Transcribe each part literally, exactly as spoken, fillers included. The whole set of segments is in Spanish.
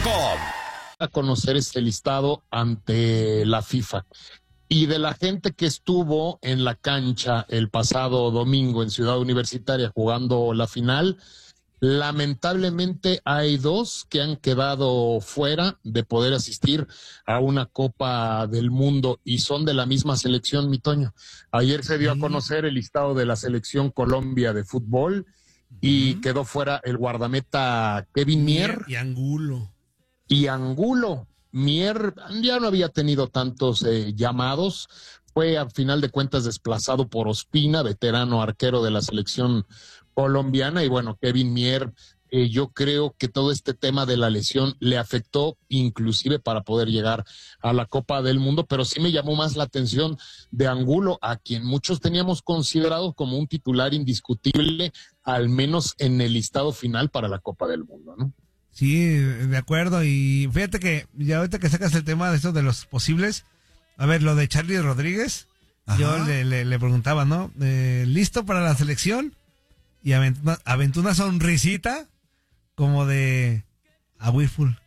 com. A conocer este listado ante la FIFA. Y de la gente que estuvo en la cancha el pasado domingo en Ciudad Universitaria jugando la final, lamentablemente hay dos que han quedado fuera de poder asistir a una Copa del Mundo y son de la misma selección, mi Toño. Ayer se dio a conocer el listado de la selección Colombia de fútbol y uh-huh. quedó fuera el guardameta Kevin Mier. Y Angulo. Y Angulo. Mier ya no había tenido tantos eh, llamados, fue a final de cuentas desplazado por Ospina, veterano arquero de la selección colombiana, y bueno, Kevin Mier, eh, yo creo que todo este tema de la lesión le afectó inclusive para poder llegar a la Copa del Mundo, pero sí me llamó más la atención de Angulo, a quien muchos teníamos considerado como un titular indiscutible, al menos en el listado final para la Copa del Mundo, ¿no? Sí, de acuerdo, y fíjate que ya ahorita que sacas el tema de eso de los posibles, a ver, lo de Charlie Rodríguez, ajá. yo le, le, le preguntaba, ¿no? Eh, ¿Listo para la selección? Y aventó una, aventó una sonrisita como de a Whirlpool.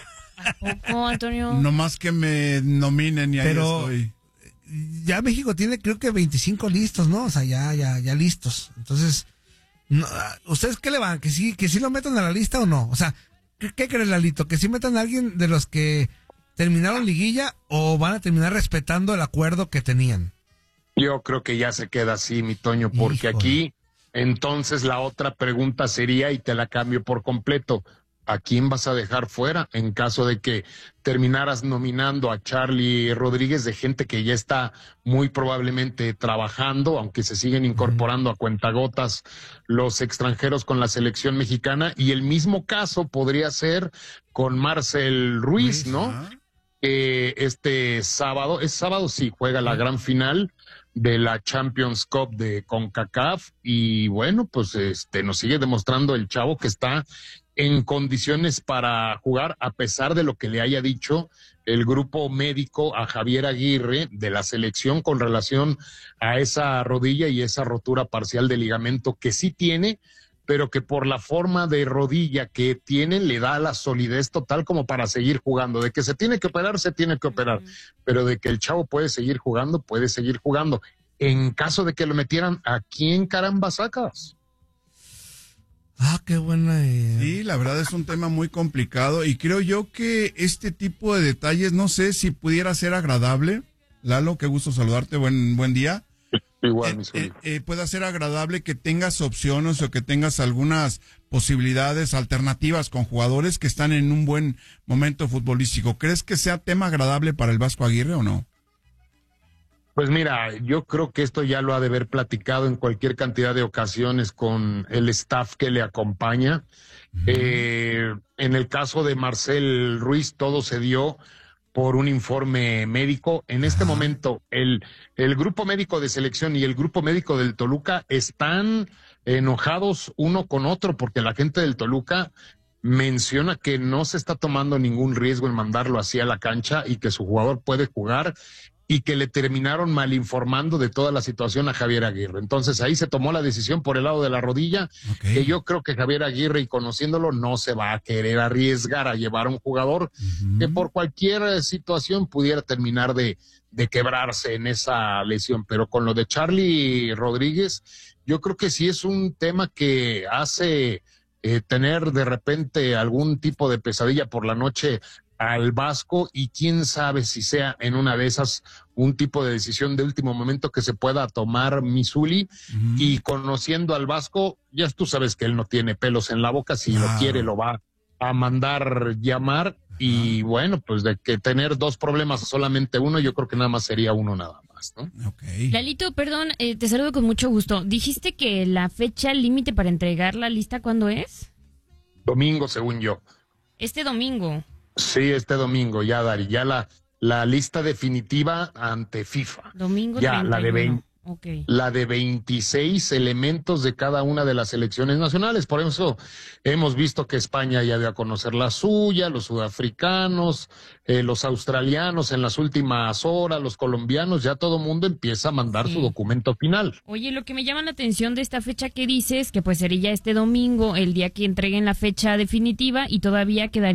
¿Cómo, Antonio? No más que me nominen y ahí Pero estoy. Ya México tiene creo que veinticinco listos, ¿no? O sea, ya, ya, ya listos. Entonces, no, ¿ustedes qué le van? ¿Que sí, que sí lo metan a la lista o no? O sea, ¿Qué, ¿Qué crees, Lalito? ¿Que sí metan a alguien de los que terminaron liguilla o van a terminar respetando el acuerdo que tenían? Yo creo que ya se queda así, mi Toño, porque Híjole. aquí, entonces la otra pregunta sería, y te la cambio por completo, ¿a quién vas a dejar fuera en caso de que terminaras nominando a Charlie Rodríguez de gente que ya está muy probablemente trabajando, aunque se siguen incorporando a cuentagotas los extranjeros con la selección mexicana? Y el mismo caso podría ser con Marcel Ruiz, ¿no? Eh, este sábado, es sábado sí, juega la gran final de la Champions Cup de CONCACAF y bueno, pues este nos sigue demostrando el chavo que está en condiciones para jugar, a pesar de lo que le haya dicho el grupo médico a Javier Aguirre de la selección con relación a esa rodilla y esa rotura parcial de ligamento que sí tiene, pero que por la forma de rodilla que tiene le da la solidez total como para seguir jugando. De que se tiene que operar, se tiene que operar, uh-huh. pero de que el chavo puede seguir jugando, puede seguir jugando. En caso de que lo metieran, ¿a quién caramba sacas? Ah, qué buena idea. Sí, la verdad es un tema muy complicado y creo yo que este tipo de detalles, no sé si pudiera ser agradable. Lalo, qué gusto saludarte, buen buen día. Igual, eh, eh, eh, pueda ser agradable que tengas opciones o que tengas algunas posibilidades alternativas con jugadores que están en un buen momento futbolístico. ¿Crees que sea tema agradable para el Vasco Aguirre o no? Pues mira, yo creo que esto ya lo ha de haber platicado en cualquier cantidad de ocasiones con el staff que le acompaña. Uh-huh. Eh, en el caso de Marcel Ruiz, todo se dio por un informe médico. En este uh-huh. momento, el, el grupo médico de selección y el grupo médico del Toluca están enojados uno con otro porque la gente del Toluca menciona que no se está tomando ningún riesgo en mandarlo así a la cancha y que su jugador puede jugar, y que le terminaron mal informando de toda la situación a Javier Aguirre. Entonces ahí se tomó la decisión por el lado de la rodilla, okay. que yo creo que Javier Aguirre, y conociéndolo, no se va a querer arriesgar a llevar a un jugador uh-huh. que por cualquier situación pudiera terminar de, de quebrarse en esa lesión. Pero con lo de Charlie Rodríguez, yo creo que sí es un tema que hace eh, tener de repente algún tipo de pesadilla por la noche al Vasco, y quién sabe si sea en una de esas un tipo de decisión de último momento que se pueda tomar Misuli, uh-huh. y conociendo al Vasco, ya tú sabes que él no tiene pelos en la boca, si claro. lo quiere lo va a mandar llamar, uh-huh. y bueno, pues de que tener dos problemas a solamente uno, yo creo que nada más sería uno nada más, ¿no? Okay. Lalito, perdón, eh, te saludo con mucho gusto. ¿Dijiste que la fecha límite para entregar la lista cuándo es? Domingo, según yo. Este domingo. Sí, este domingo, ya, Dari, ya la, la lista definitiva ante FIFA. Domingo ya, treinta y uno. La de veinte, okay. la de veintiséis elementos de cada una de las selecciones nacionales. Por eso hemos visto que España ya dio a conocer la suya, los sudafricanos, eh, los australianos en las últimas horas, los colombianos, ya todo mundo empieza a mandar sí. su documento final. Oye, lo que me llama la atención de esta fecha que dices, que pues sería este domingo, el día que entreguen la fecha definitiva, y todavía quedaría una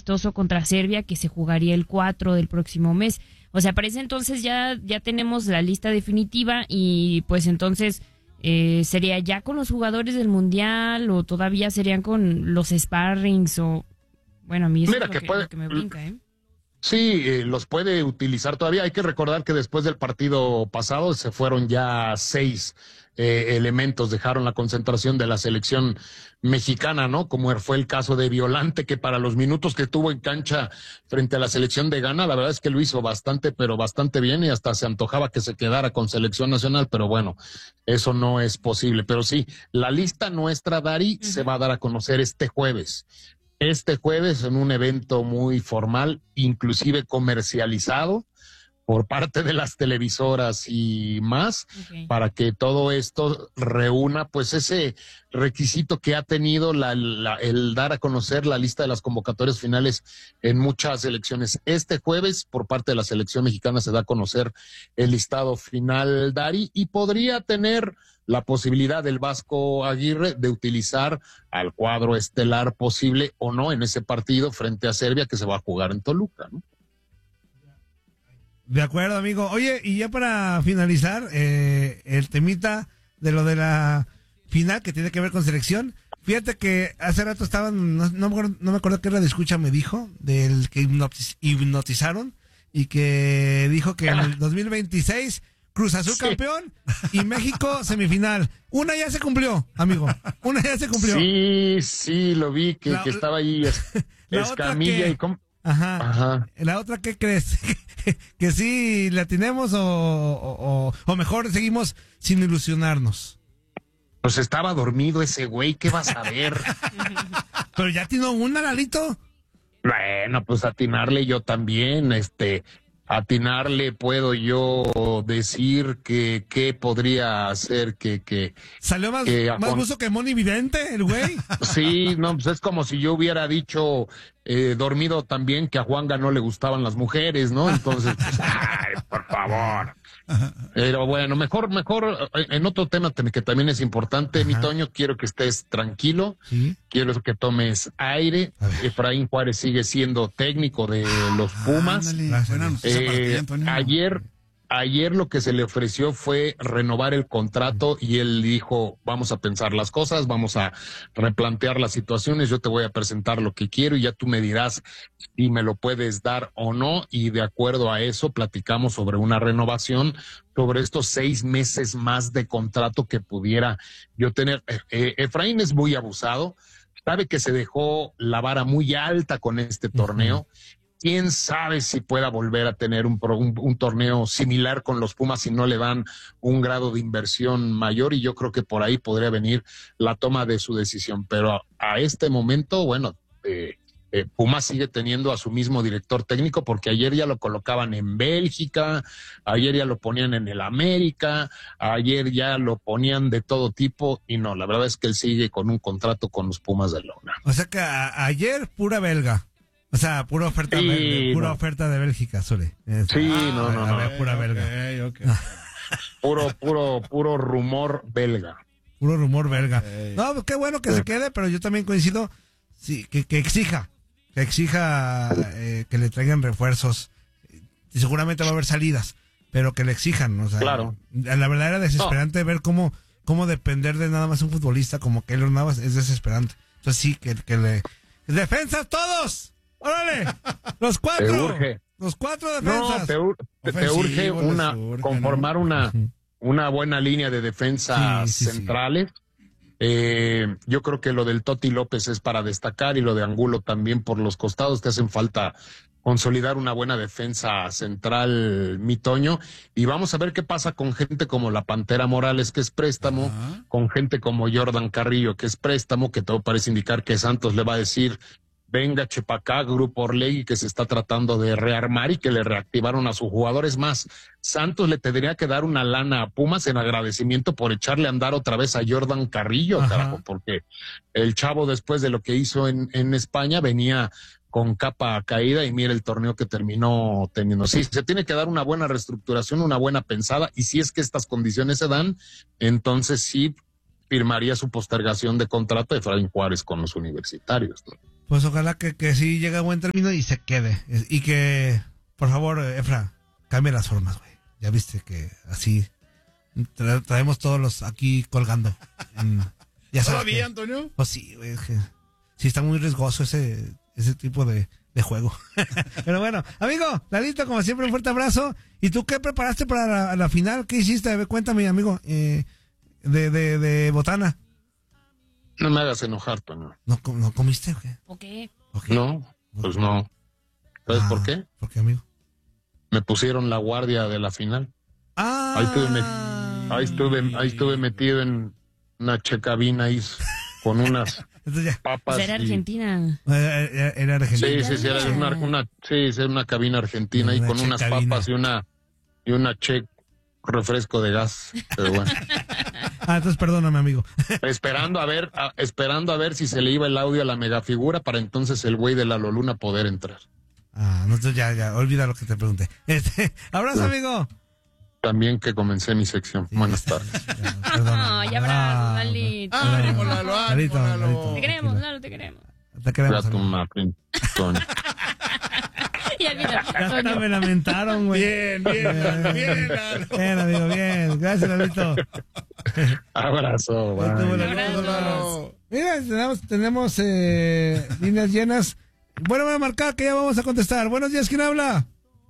amistoso contra Serbia que se jugaría el cuatro del próximo mes. O sea, para ese entonces ya, ya tenemos la lista definitiva y pues entonces eh, sería ya con los jugadores del Mundial o todavía serían con los sparrings o... Bueno, a mí eso Mira, es lo que que, puede- lo que me brinca, ¿eh? Sí, eh, los puede utilizar todavía. Hay que recordar que después del partido pasado se fueron ya seis eh, elementos, dejaron la concentración de la selección mexicana, ¿no? Como fue el caso de Violante, que para los minutos que tuvo en cancha frente a la selección de Ghana, la verdad es que lo hizo bastante, pero bastante bien y hasta se antojaba que se quedara con selección nacional, pero bueno, eso no es posible. Pero sí, la lista nuestra, Dari, uh-huh. se va a dar a conocer este jueves. Este jueves en un evento muy formal, inclusive comercializado por parte de las televisoras y más, okay. para que todo esto reúna pues ese requisito que ha tenido la, la, el dar a conocer la lista de las convocatorias finales en muchas elecciones. Este jueves por parte de la selección mexicana se da a conocer el listado final, Dari, y podría tener la posibilidad del Vasco Aguirre de utilizar al cuadro estelar posible o no en ese partido frente a Serbia que se va a jugar en Toluca, ¿no? De acuerdo, amigo. Oye, y ya para finalizar, eh, el temita de lo de la final que tiene que ver con selección. Fíjate que hace rato estaban, no, no, me, acuerdo, no me acuerdo qué radio escucha me dijo, del que hipnotiz, hipnotizaron y que dijo que en el dos mil veintiséis Cruz Azul sí. campeón y México semifinal. Una ya se cumplió, amigo. Una ya se cumplió. Sí, sí, lo vi, que, la, que estaba ahí es, Escamilla y... Com- Ajá. Ajá. ¿La otra qué crees? ¿Que sí la tenemos o, o, o mejor seguimos sin ilusionarnos? Pues estaba dormido ese güey, ¿qué vas a ver? Pero ya atinó una, Lalito. Bueno, pues atinarle yo también, este... atinarle puedo yo decir que qué podría hacer que que salió más que más buzo que Moni Vidente el güey. Sí, no, pues es como si yo hubiera dicho eh, dormido también que a Juanga no le gustaban las mujeres, ¿no? Entonces, pues, ay, por favor. Pero bueno, mejor, mejor, en otro tema que también es importante, ajá. mi Toño, quiero que estés tranquilo, ¿sí? Quiero que tomes aire. Efraín Juárez sigue siendo técnico de los Pumas. Ah, eh, ayer, ayer lo que se le ofreció fue renovar el contrato y él dijo, vamos a pensar las cosas, vamos a replantear las situaciones, yo te voy a presentar lo que quiero y ya tú me dirás si me lo puedes dar o no, y de acuerdo a eso platicamos sobre una renovación, sobre estos seis meses más de contrato que pudiera yo tener. Eh, Efraín es muy abusado, sabe que se dejó la vara muy alta con este torneo. Uh-huh. Quién sabe si pueda volver a tener un, un, un torneo similar con los Pumas si no le dan un grado de inversión mayor, y yo creo que por ahí podría venir la toma de su decisión. Pero a, a este momento, bueno, eh, eh, Pumas sigue teniendo a su mismo director técnico, porque ayer ya lo colocaban en Bélgica, ayer ya lo ponían en el América, ayer ya lo ponían de todo tipo, y no, la verdad es que él sigue con un contrato con los Pumas de Lona. O sea que a, ayer pura belga. O sea, pura oferta, sí, belga, pura no. oferta de Bélgica, Sole. Sí, ah, no, no, no. Ver, pura okay, belga. Okay, okay. Puro, puro, puro rumor belga. Puro rumor belga. Okay. No, pues qué bueno que sí. se quede, pero yo también coincido, sí, que, que exija, que exija eh, que le traigan refuerzos. Y seguramente va a haber salidas, pero que le exijan. O sea, claro. La verdad era desesperante no. ver cómo, cómo depender de nada más un futbolista como Keylor Navas es desesperante. Entonces sí, que, que le... ¡Defensas todos! ¡Órale! ¡Los cuatro! Los cuatro defensas. No, te, ur, te, te urge una, urge, conformar ¿no? una, una buena línea de defensas sí, sí, centrales. Sí. Eh, yo creo que lo del Toti López es para destacar, y lo de Angulo también por los costados. Te hacen falta consolidar una buena defensa central, mi Toño, y vamos a ver qué pasa con gente como la Pantera Morales, que es préstamo, uh-huh. con gente como Jordan Carrillo, que es préstamo, que todo parece indicar que Santos le va a decir, venga Chepacá, Grupo Orlegui, que se está tratando de rearmar y que le reactivaron a sus jugadores más. Santos le tendría que dar una lana a Pumas en agradecimiento por echarle a andar otra vez a Jordan Carrillo, ajá. carajo, porque el chavo, después de lo que hizo en, en España, venía con capa caída, y mira el torneo que terminó teniendo. Sí, se tiene que dar una buena reestructuración, una buena pensada, y si es que estas condiciones se dan, entonces sí firmaría su postergación de contrato de Efraín Juárez con los universitarios, ¿no? Pues ojalá que, que sí llegue a buen término y se quede. Y que, por favor, Efra, cambie las formas, güey. Ya viste que así tra- traemos todos los aquí colgando. En, ya sabes ¿Todavía, que- Antonio? Pues sí, güey. Es que sí está muy riesgoso ese, ese tipo de, de juego. Pero bueno, amigo, Lalito, como siempre, un fuerte abrazo. ¿Y tú qué preparaste para la, la final? ¿Qué hiciste? A ver, cuéntame, amigo, eh, de, de, de botana. No me hagas enojar, Toño. ¿No, com- no comiste o qué? ¿O qué? ¿O qué? No, pues no. ¿Sabes Ah, por qué? ¿Por qué, amigo? Me pusieron la guardia de la final. Ah. Ahí estuve, met- ahí estuve, ahí estuve metido en una checabina ahí con unas Entonces ya. papas. Pues era y- Argentina. Eh, Era, era Argentina. Sí, sí, sí, era una, una, sí, es una cabina argentina y Una con unas checabina. papas y una y una che refresco de gas. Pero bueno, Ah, entonces perdóname, amigo. esperando a ver, a- esperando a ver si se le iba el audio a la megafigura para entonces el güey de la Loluna poder entrar. Ah, no, entonces ya, ya, olvida lo que te pregunté. Este, abrazo, No. amigo. También que comencé mi sección. Buenas tardes. Ya, perdóname. Ay, abrazo, Lalito. Ah, ánimo, Lalo, ánimo, Lalito, Lalo. Lalito. Te queremos, Lalo, te queremos. Te queremos, Ya tu amigo. madre, Toño. Y al final, Ya hasta Toño. me lamentaron, güey. Bien, bien, bien, Lalo. Bien, amigo, bien. Gracias, Lalito. Abrazo. Ahí estuvo bye. la- Abrazo. Lalo. Mira, tenemos, tenemos eh, líneas llenas. Bueno, voy a marcar que ya vamos a contestar. Buenos días, ¿quién habla?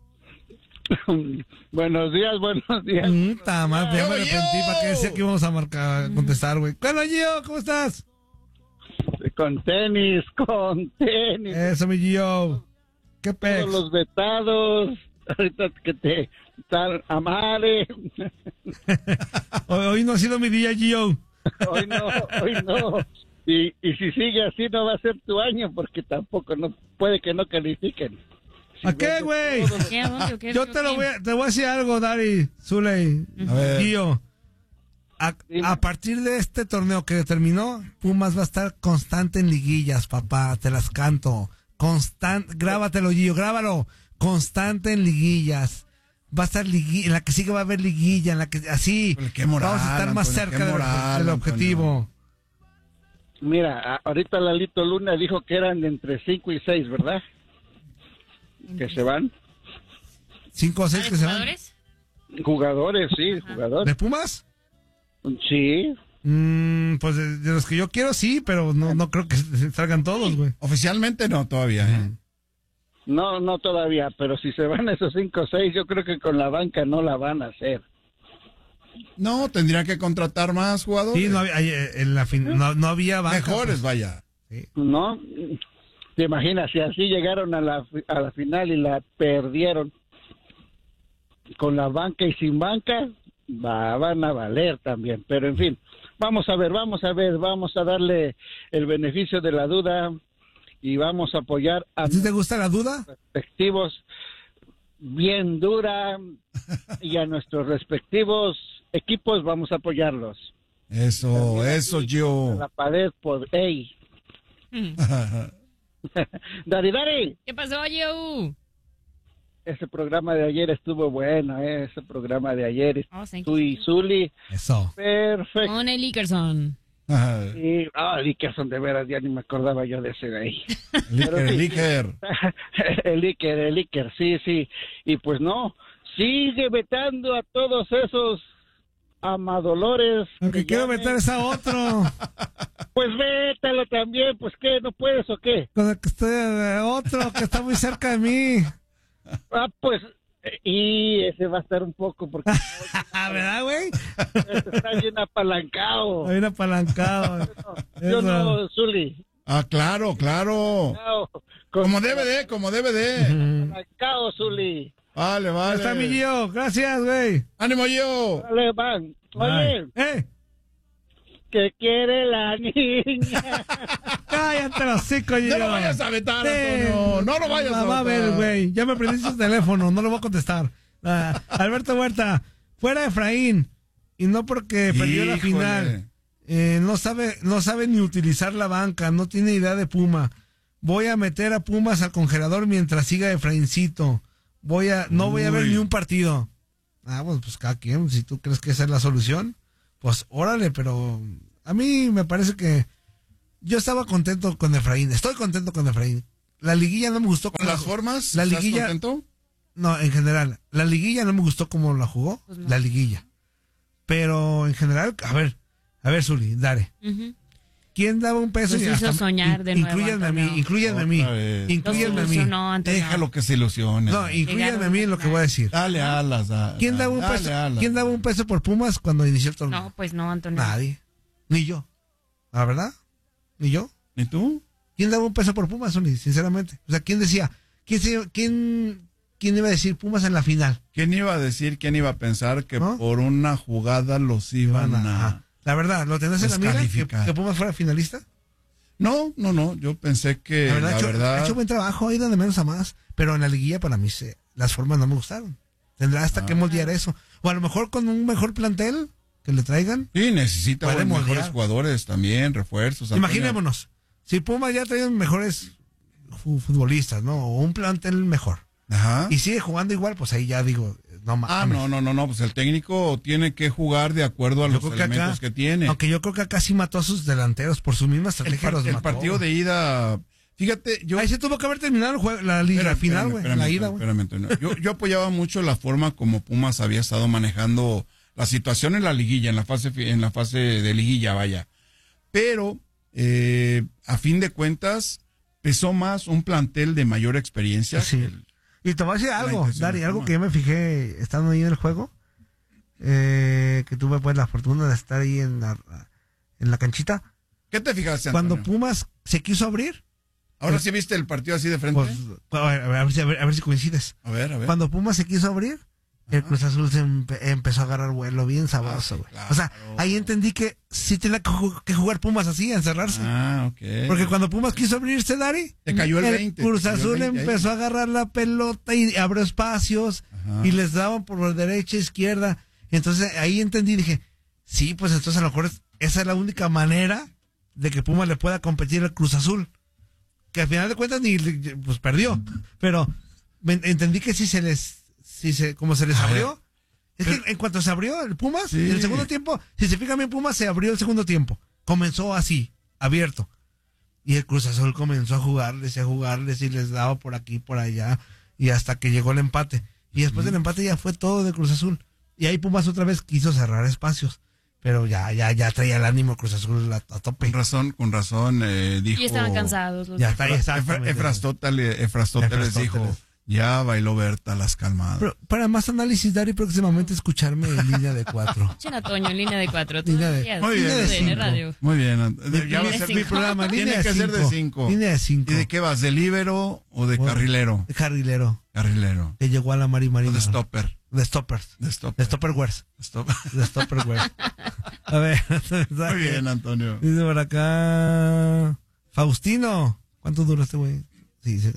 Buenos días, buenos días. Puta madre, ya me ¡Hola, arrepentí yo! para que decía que íbamos a marcar, a contestar, güey. ¿Hola, Gio? ¿Cómo estás? Con tenis, con tenis. Eso, mi Gio. ¿Qué pex? Todos los vetados. Ahorita que te están amare. Hoy, hoy no ha sido mi día, Gio. Hoy no, hoy no. Y, y si sigue así no va a ser tu año porque tampoco no puede que no califiquen. Si ¿A qué, vendes güey? todos los- ¿Qué, a dónde, o qué, Yo o te lo qué? voy a, te voy a decir algo, Dari, Zuley, A ver. Gio. A, Dime. a partir de este torneo que terminó, Pumas va a estar constante en liguillas, papá. Te las canto. Constante, grábatelo, Gio, grábalo. Constante en liguillas. Va a estar liguilla, en la que sigue va a haber liguilla, en la que así Híjole, qué moral, vamos a estar más Antonio, cerca qué del, moral, del Antonio. objetivo. Mira, a- ahorita Lalito Luna dijo que eran de entre cinco y seis, ¿verdad? Que se van. Cinco o seis ¿De que se van. jugadores? Jugadores, sí, jugadores. ¿De Pumas? Sí. Mm, pues de, de los que yo quiero sí, pero no, no creo que se- salgan todos, güey. Oficialmente no, todavía. ¿eh? No, no todavía, pero si se van esos cinco o seis, yo creo que con la banca no la van a hacer. No, tendrían que contratar más jugadores. Sí, no había, ahí, eh, en la fin- no, no había banca, Mejores, pues. vaya. ¿No? ¿Te imaginas si así llegaron a la, a la final y la perdieron? Con la banca y sin banca, va, van a valer también. Pero en fin, vamos a ver, vamos a ver, vamos a darle el beneficio de la duda y vamos a apoyar a ¿A ti te gusta la duda? respectivos bien dura y a nuestros respectivos equipos vamos a apoyarlos. Eso, eso, A Gio. la pared por ey. Dari, Dari, ¿Qué pasó, Gio? ese programa de ayer estuvo bueno, ¿eh? Ese programa de ayer. Oh, thank Tú y you. Zuli, Eso. perfecto. Con el Ickerson. Y, ah, Dickerson, de veras, ya ni me acordaba yo de ese de ahí. El Iker, el Iker. el Iker, el Iker, sí, sí. Y pues no, sigue vetando a todos esos amadolores. Aunque que quiero llamen. meter esa otro. Pues vétalo también, pues ¿qué? ¿No puedes o qué? Con el que estoy, eh, otro que está muy cerca de mí. Ah, pues, eh, y ese va a estar un poco, porque ¿Verdad, güey? está bien apalancado. Hay un apalancado. Yo Eso. no, Zuli. Ah, claro, claro. No, con- Como debe de, como debe de. apalancado, Zuli. Vale, Ahí vale. está mi Gio. Gracias, güey. Ánimo, Gio. Dale, van. Oye, Eh, ¿qué quiere la niña? cállate los hocico, Gio. No lo vayas a vetar, Sí. Antonio. No lo vayas La a va a ver, vetar. güey. Ya me prendiste su teléfono. No lo voy a contestar. Ah, Alberto Huerta. Fuera Efraín. Y no porque perdió la Híjole. final. Eh, no sabe, no sabe ni utilizar la banca. No tiene idea de Puma. Voy a meter a Pumas al congelador mientras siga Efraíncito. Voy a, no voy a ver Uy. ni un partido. Ah, pues, pues cada quien, si tú crees que esa es la solución, pues órale, pero a mí me parece que yo estaba contento con Efraín, estoy contento con Efraín. La liguilla no me gustó. ¿Con las formas? La ¿Estás liguilla, contento? No, en general. La liguilla no me gustó como la jugó. Pues no. La liguilla. Pero en general, a ver, a ver, Zuli, dale. Uh-huh. ¿Quién daba un peso? Nos y hizo hasta, soñar de nuevo, inclúyanme a mí, Antonio. inclúyanme a mí. Otra vez. Inclúyanme a Nos mí. ilusionó, Antonio. Déjalo que se ilusione. No, inclúyanme a mí en lo que Llegaron voy a decir. Dale alas. da- ¿Quién daba un dale peso? alas. ¿Quién daba un peso por Pumas cuando inició el torneo? No, pues no, Antonio. Nadie. Ni yo. ¿La verdad? Ni yo. ¿Y tú? ¿Quién daba un peso por Pumas, Zuli? Sinceramente. O sea, ¿quién decía? ¿Quién, se- quién, quién iba a decir Pumas en la final? ¿Quién iba a decir, quién iba a pensar que ¿No? por una jugada los iban a... Ajá. La verdad, ¿lo tenés en la mira? ¿Que, descalificar? que Pumas fuera finalista? No, no, no, yo pensé que La verdad, la ha hecho, verdad... ha hecho buen trabajo, ha ido de menos a más. Pero en la liguilla, para mí, se, las formas no me gustaron. Tendrá hasta Ah. que moldear eso. O a lo mejor con un mejor plantel que le traigan. Sí, necesita Puede buen- moldear. mejores jugadores también, refuerzos. Antonio. Imaginémonos, si Pumas ya trae mejores fu- futbolistas, ¿no? O un plantel mejor. Ajá. Y sigue jugando igual, pues ahí ya digo, no mames. Ah, no, no, no, no, pues el técnico tiene que jugar de acuerdo a Yo los creo que elementos acá- que tiene. Aunque yo creo que acá sí mató a sus delanteros por su misma el, estrategia. par- los el mató, partido güey. de ida, fíjate, yo... Ahí se tuvo que haber terminado el juego, la liga Espérame, final, espérame, güey. espérame, La ida, güey. espérame, Antonio. Yo, yo apoyaba mucho la forma como Pumas había estado manejando la situación en la liguilla, en la fase, fi- en la fase de liguilla, vaya. Pero, eh, a fin de cuentas, pesó más un plantel de mayor experiencia. Sí. que el- Y te voy a decir La algo, intención Dari, de algo Pumas. que yo me fijé estando ahí en el juego, eh, que tuve pues la fortuna de estar ahí en la, en la canchita. ¿Qué te fijaste, Cuando Antonio? Pumas se quiso abrir, Ahora sí viste el partido así de frente. pues, a ver, a ver si, a ver- a ver si coincides. a ver, a ver. Cuando Pumas se quiso abrir, el Ajá. Cruz Azul se empe- empezó a agarrar vuelo bien sabroso, Ah, güey. claro. O sea, ahí entendí que sí tenía que ju- que jugar Pumas así, a encerrarse. Ah, ok. Porque cuando Pumas quiso abrirse, Dari, Te cayó el veinte, Cruz te cayó el Azul veinte ahí. empezó a agarrar la pelota y abrió espacios Ajá. y les daban por derecha, izquierda. Entonces ahí entendí, dije, sí, pues entonces a lo mejor es- esa es la única manera de que Pumas le pueda competir al Cruz Azul. Que al final de cuentas ni pues perdió. Pero me- entendí que si se les, si se, como se les A ver. abrió, es que en cuanto se abrió el Pumas, Sí. el segundo tiempo, si se fijan bien, Pumas se abrió el segundo tiempo. Comenzó así, abierto. Y el Cruz Azul comenzó a jugarles y a jugarles y les daba por aquí, por allá. Y hasta que llegó el empate. Y después del empate ya fue todo de Cruz Azul. Y ahí Pumas otra vez quiso cerrar espacios. Pero ya, ya, ya traía el ánimo Cruz Azul a, a tope. Con razón, con razón, eh, dijo... Y estaban cansados los Ya dos. está, Efra- exactamente. Efrastóteles, Efrastóteles Efrastóteles. dijo, ya bailó Berta las calmadas. Pero para más análisis, Dari, próximamente escucharme en línea de cuatro. Echen a Toño en línea de cuatro. todos Línea los de- días. Muy bien. T V Cinco. Radio. Muy bien. Ant- Mi- ya va a de ser cinco. mi programa. Línea Tiene de que ser de cinco. cinco. Línea de cinco. ¿Y de qué vas? ¿De líbero o de Bueno. carrilero? Carrilero. Carrilero. Que llegó a la Mari O Marina. de stopper. De stoppers. De stopper. De stopperwares. Stop- De stopperwares. A ver. Muy bien, Antonio. Dice por acá. Faustino. ¿Cuánto dura este güey? Sí, se